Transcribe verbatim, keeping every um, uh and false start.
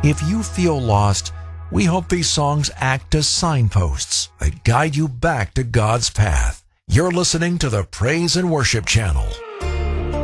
If you feel lost, we hope these songs act as signposts that guide you back to God's path. You're listening to the Praise and Worship Channel.